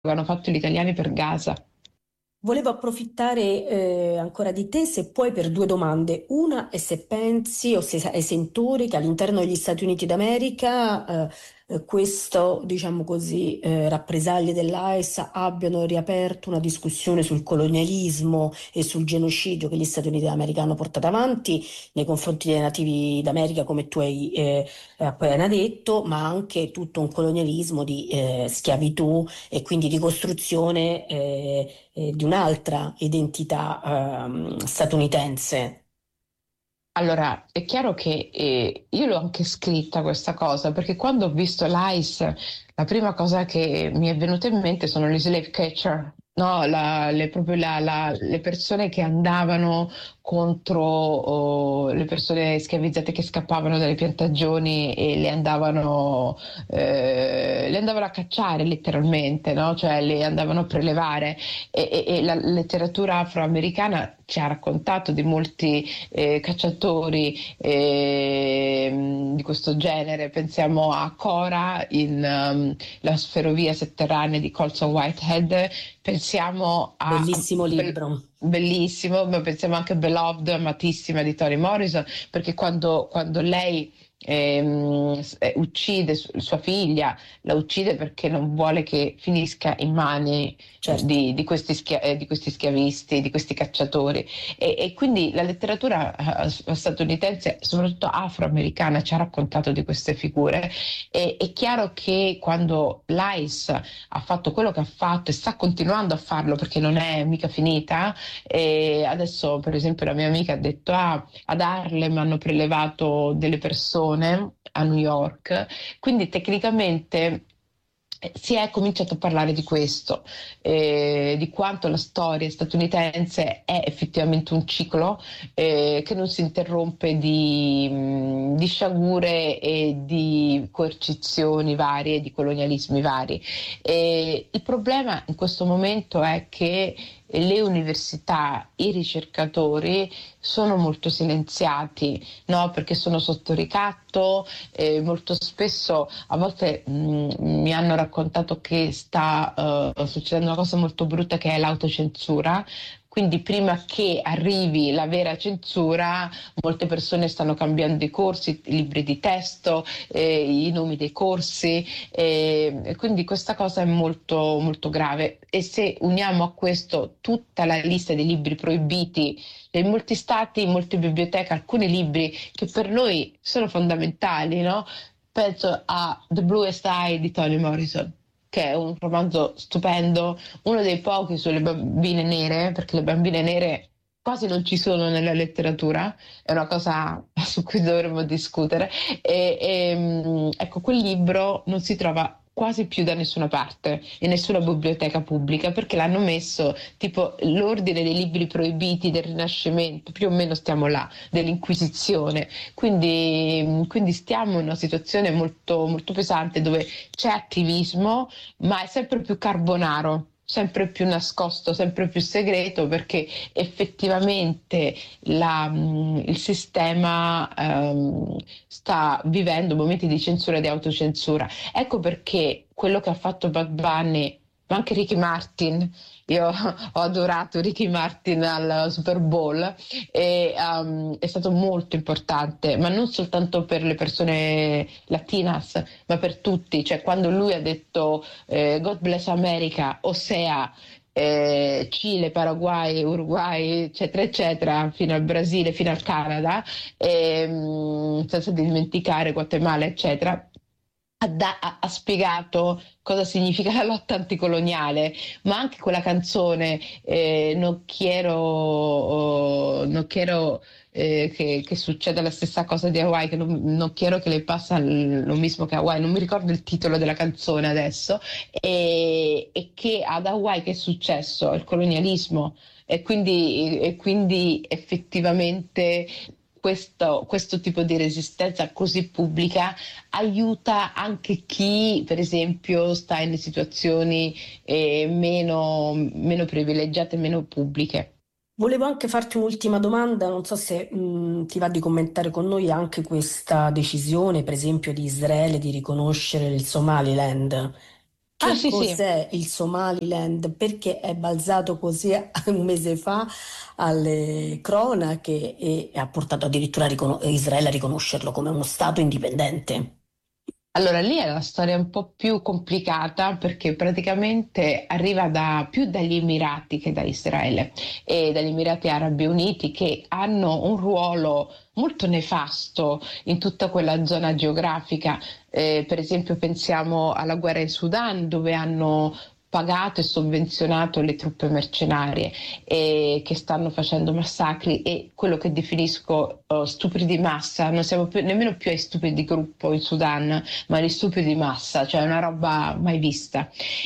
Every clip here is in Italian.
hanno fatto gli italiani per Gaza. Volevo approfittare ancora di te, se puoi, per due domande. Una è se pensi o se hai sentore che all'interno degli Stati Uniti d'America questo, diciamo così, rappresaglie dell'ICE abbiano riaperto una discussione sul colonialismo e sul genocidio che gli Stati Uniti d'America hanno portato avanti nei confronti dei nativi d'America, come tu hai appena detto, ma anche tutto un colonialismo di schiavitù e quindi di costruzione di un'altra identità statunitense. Allora, è chiaro che io l'ho anche scritta questa cosa, perché quando ho visto l'ICE, la prima cosa che mi è venuta in mente sono gli slave catcher, no? Proprio le persone che andavano contro le persone schiavizzate che scappavano dalle piantagioni e le andavano a cacciare letteralmente, no? Cioè le andavano a prelevare. E la letteratura afroamericana ci ha raccontato di molti cacciatori di questo genere. Pensiamo a Cora in La sferovia sotterranea di Colson Whitehead, pensiamo Bellissimo libro. bellissimo, ma pensiamo anche a Beloved, amatissima di Toni Morrison, perché quando lei uccide sua figlia, la uccide perché non vuole che finisca in mani Certo. di questi schiavisti, di questi cacciatori. E quindi la letteratura statunitense, soprattutto afroamericana, ci ha raccontato di queste figure. E è chiaro che quando l'ICE ha fatto quello che ha fatto e sta continuando a farlo perché non è mica finita, e adesso per esempio la mia amica ha detto: ah, ad Harlem hanno prelevato delle persone a New York, quindi tecnicamente si è cominciato a parlare di questo, di quanto la storia statunitense è effettivamente un ciclo che non si interrompe di sciagure e di coercizioni varie, di colonialismi vari. Il problema in questo momento è che le università, i ricercatori sono molto silenziati, no? Perché sono sotto ricatto, molto spesso, a volte mi hanno raccontato che sta succedendo una cosa molto brutta che è l'autocensura. Quindi prima che arrivi la vera censura, molte persone stanno cambiando i corsi, i libri di testo, i nomi dei corsi, e quindi questa cosa è molto, molto grave. E se uniamo a questo tutta la lista di libri proibiti in molti stati, in molte biblioteche, alcuni libri che per noi sono fondamentali, no? Penso a The Bluest Eye di Toni Morrison, che è un romanzo stupendo, uno dei pochi sulle bambine nere, perché le bambine nere quasi non ci sono nella letteratura, è una cosa su cui dovremmo discutere. Ecco, quel libro non si trova quasi più da nessuna parte, in nessuna biblioteca pubblica, perché l'hanno messo tipo l'ordine dei libri proibiti del Rinascimento, più o meno stiamo là, dell'Inquisizione. Quindi stiamo in una situazione molto, molto pesante dove c'è attivismo, ma è sempre più carbonaro. Sempre più nascosto, sempre più segreto, perché effettivamente il sistema sta vivendo momenti di censura e di autocensura. Ecco perché quello che ha fatto Bad Bunny, ma anche Ricky Martin, io ho adorato Ricky Martin al Super Bowl, e è stato molto importante, ma non soltanto per le persone latinas, ma per tutti. Cioè, quando lui ha detto God bless America, ossia Cile, Paraguay, Uruguay, eccetera, eccetera, fino al Brasile, fino al Canada, senza dimenticare Guatemala, eccetera. Ha spiegato cosa significa la lotta anticoloniale, ma anche quella canzone non quiero che succeda la stessa cosa di Hawaii, che non quiero che le passa lo mismo che Hawaii, non mi ricordo il titolo della canzone adesso, e che ad Hawaii che è successo? Il colonialismo. E quindi effettivamente questo tipo di resistenza così pubblica aiuta anche chi, per esempio, sta in situazioni meno privilegiate, meno pubbliche. Volevo anche farti un'ultima domanda, non so se ti va di commentare con noi anche questa decisione, per esempio, di Israele di riconoscere il Somaliland. Ah, che sì, sì. cos'è il Somaliland? Perché è balzato così un mese fa alle cronache e ha portato addirittura Israele a riconoscerlo come uno Stato indipendente. Allora, lì è la storia un po' più complicata perché praticamente arriva più dagli Emirati che da Israele e dagli Emirati Arabi Uniti che hanno un ruolo molto nefasto in tutta quella zona geografica. Per esempio, pensiamo alla guerra in Sudan dove hanno pagato e sovvenzionato le truppe mercenarie che stanno facendo massacri e quello che definisco stupri di massa, non siamo nemmeno più ai stupri di gruppo in Sudan, ma agli stupri di massa, cioè una roba mai vista.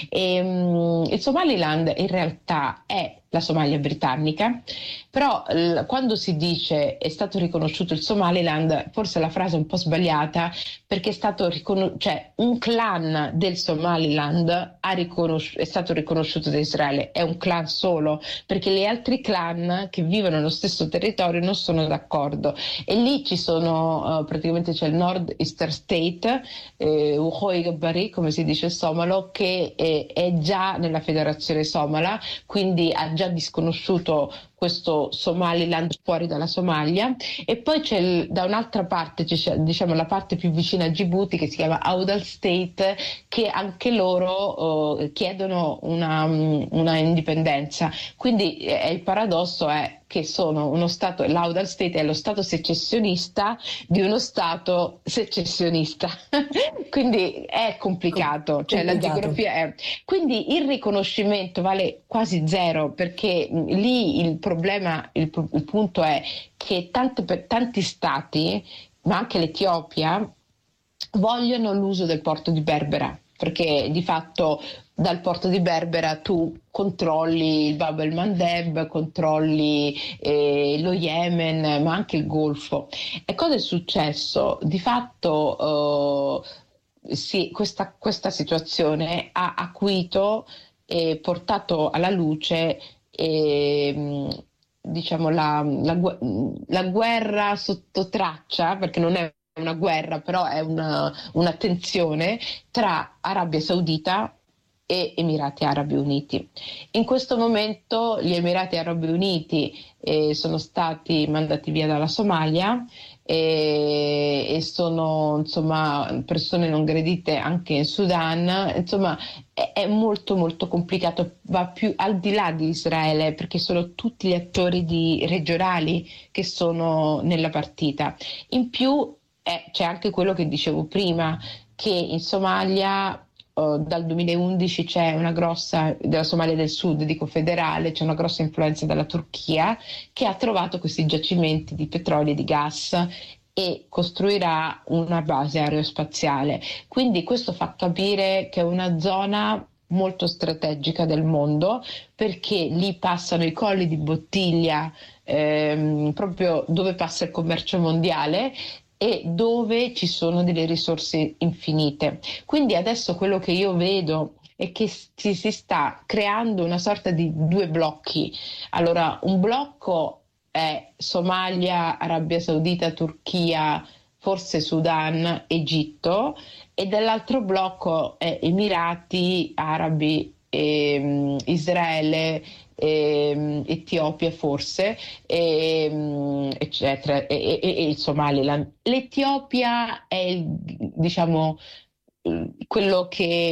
Il Somaliland in realtà è la Somalia britannica, però quando si dice è stato riconosciuto il Somaliland, forse la frase è un po' sbagliata perché è stato cioè un clan del Somaliland è stato riconosciuto da Israele, è un clan solo, perché gli altri clan che vivono nello stesso territorio non sono d'accordo. E lì ci sono, praticamente c'è il Nord Eastern State, Ukhoy Bari, come si dice il somalo, che è già nella federazione somala, quindi ha già disconosciuto questo Somaliland fuori dalla Somalia e poi da un'altra parte c'è diciamo la parte più vicina a Djibouti che si chiama Audal State che anche loro chiedono una indipendenza. Quindi il paradosso è che sono uno Stato, l'Audal State è lo Stato secessionista di uno Stato secessionista. Quindi è complicato, cioè la Complicato. geografia è... Quindi il riconoscimento vale quasi zero perché lì il problema, il punto è che tanti stati, ma anche l'Etiopia, vogliono l'uso del porto di Berbera, perché di fatto dal porto di Berbera tu controlli il Bab el Mandeb, controlli lo Yemen, ma anche il Golfo. E cosa è successo? Di fatto sì, questa situazione ha acuito e portato alla luce diciamo la guerra sotto traccia, perché non è una guerra, però è una tensione tra Arabia Saudita e Emirati Arabi Uniti. In questo momento gli Emirati Arabi Uniti sono stati mandati via dalla Somalia e sono insomma persone non gradite anche in Sudan, insomma è molto molto complicato, va più al di là di Israele perché sono tutti gli attori regionali che sono nella partita. In più c'è anche quello che dicevo prima, che in Somalia dal 2011 c'è una grossa, della Somalia del Sud, dico federale, c'è una grossa influenza dalla Turchia che ha trovato questi giacimenti di petrolio e di gas e costruirà una base aerospaziale. Quindi questo fa capire che è una zona molto strategica del mondo perché lì passano i colli di bottiglia proprio dove passa il commercio mondiale e dove ci sono delle risorse infinite. Quindi adesso quello che io vedo è che si sta creando una sorta di due blocchi. Allora, un blocco è Somalia, Arabia Saudita, Turchia, forse Sudan, Egitto, e dall'altro blocco è Emirati Arabi, Israele, Etiopia forse, eccetera, e il Somaliland. L'Etiopia è diciamo, quello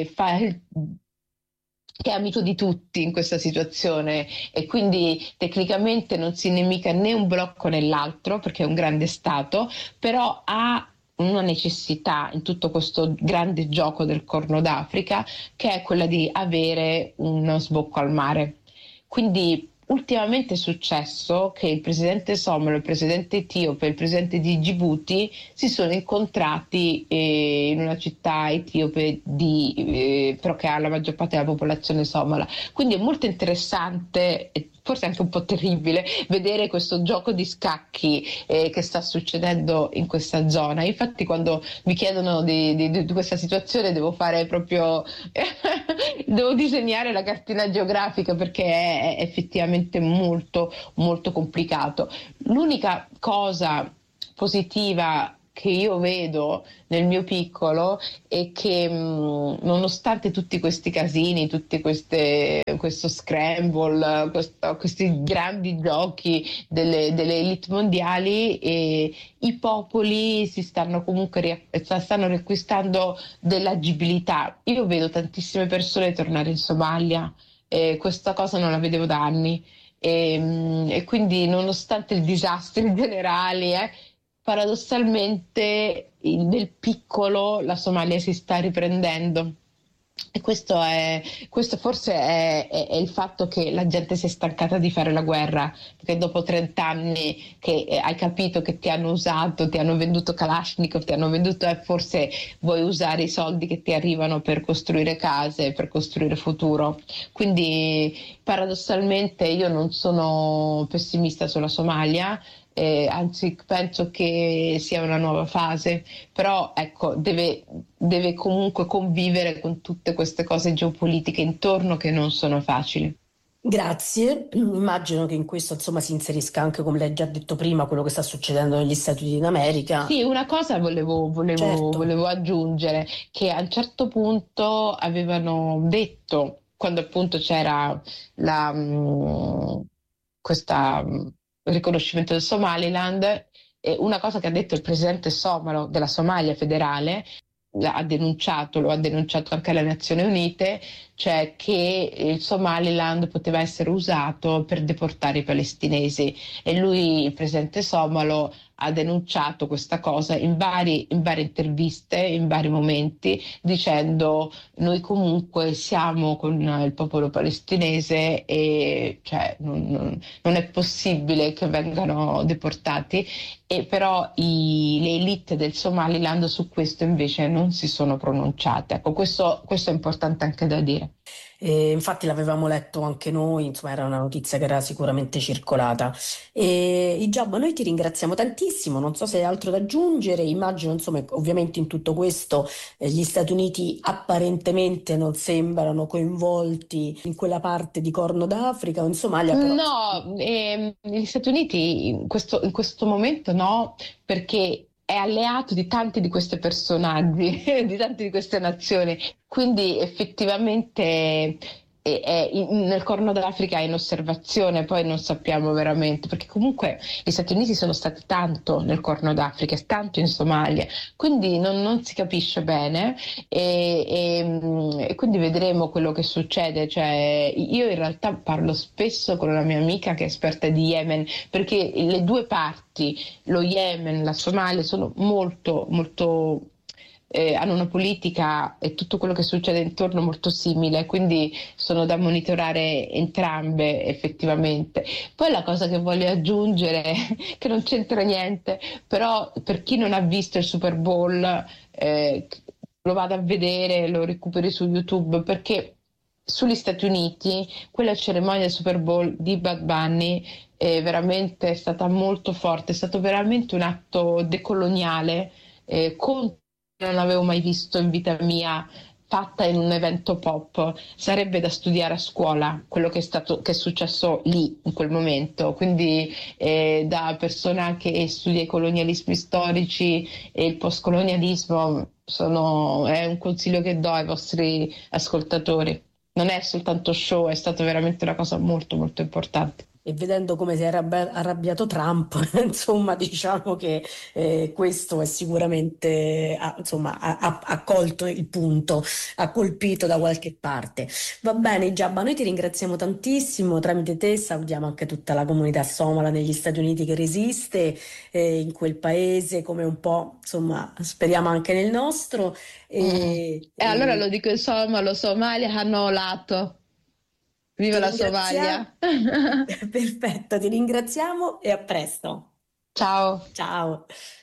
che è amico di tutti in questa situazione e quindi tecnicamente non si nemica né un blocco né l'altro perché è un grande Stato, però ha una necessità in tutto questo grande gioco del Corno d'Africa che è quella di avere uno sbocco al mare. Quindi ultimamente è successo che il presidente somalo, il presidente etiope e il presidente di Djibouti si sono incontrati in una città etiope però che ha la maggior parte della popolazione somala. Quindi è molto interessante e forse anche un po' terribile vedere questo gioco di scacchi che sta succedendo in questa zona. Infatti quando mi chiedono di questa situazione devo fare proprio devo disegnare la cartina geografica perché è effettivamente molto molto complicato. L'unica cosa positiva che io vedo nel mio piccolo è che nonostante tutti questi casini, questo scramble, questi grandi giochi delle elite mondiali, i popoli si stanno comunque stanno riacquistando dell'agibilità. Io vedo tantissime persone tornare in Somalia, questa cosa non la vedevo da anni. E quindi, nonostante i disastri generali, paradossalmente nel piccolo la Somalia si sta riprendendo. E questo forse è il fatto che la gente si è stancata di fare la guerra, perché dopo 30 anni che hai capito che ti hanno usato, ti hanno venduto Kalashnikov, ti hanno venduto, forse vuoi usare i soldi che ti arrivano per costruire case, per costruire futuro. Quindi paradossalmente io non sono pessimista sulla Somalia, anzi penso che sia una nuova fase, però ecco, deve comunque convivere con tutte queste cose geopolitiche intorno che non sono facili. Grazie, immagino che in questo insomma si inserisca anche, come lei già detto prima, quello che sta succedendo negli Stati Uniti d'America. Sì, una cosa Certo. volevo aggiungere, che a un certo punto avevano detto, quando appunto c'era la, questa riconoscimento del Somaliland, una cosa che ha detto il presidente somalo della Somalia federale, lo ha denunciato anche alle Nazioni Unite, cioè che il Somaliland poteva essere usato per deportare i palestinesi. E lui, il presidente somalo, ha denunciato questa cosa in varie interviste, in vari momenti, dicendo noi comunque siamo con il popolo palestinese e cioè, non è possibile che vengano deportati. E però le elite del Somaliland su questo invece non si sono pronunciate. Ecco, questo è importante anche da dire. E infatti l'avevamo letto anche noi, insomma era una notizia che era sicuramente circolata. E Giabba, noi ti ringraziamo tantissimo, non so se hai altro da aggiungere, immagino insomma che ovviamente in tutto questo gli Stati Uniti apparentemente non sembrano coinvolti in quella parte di Corno d'Africa o in Somalia, però No, gli Stati Uniti in questo momento no, perché è alleato di tanti di questi personaggi, di tante di queste nazioni. Quindi effettivamente nel Corno d'Africa è in osservazione, poi non sappiamo veramente, perché comunque gli Stati Uniti sono stati tanto nel Corno d'Africa, tanto in Somalia, quindi non si capisce bene e quindi vedremo quello che succede. Cioè, io in realtà parlo spesso con una mia amica che è esperta di Yemen, perché le due parti, lo Yemen, la Somalia, sono molto hanno una politica e tutto quello che succede intorno molto simile, quindi sono da monitorare entrambe effettivamente. Poi la cosa che voglio aggiungere, che non c'entra niente, però per chi non ha visto il Super Bowl, lo vado a vedere, lo recuperi su YouTube, perché sugli Stati Uniti quella cerimonia del Super Bowl di Bad Bunny è veramente stata molto forte, è stato veramente un atto decoloniale, non avevo mai visto in vita mia fatta in un evento pop. Sarebbe da studiare a scuola quello che è successo lì in quel momento. Quindi, da persona che studia i colonialismi storici e il postcolonialismo, è un consiglio che do ai vostri ascoltatori. Non è soltanto show, è stata veramente una cosa molto importante. e vedendo come si è arrabbiato Trump, insomma, diciamo che questo è sicuramente, insomma, ha colto il punto, ha colpito da qualche parte. Va bene, Giabba, noi ti ringraziamo tantissimo, tramite te salutiamo anche tutta la comunità somala negli Stati Uniti che resiste in quel paese, come un po', insomma, speriamo anche nel nostro. Mm. E, E allora e lo dico in somalo, Somalia hanno lato. Viva ti la ringraziamo. Somalia! Perfetto, ti ringraziamo e a presto. Ciao! Ciao.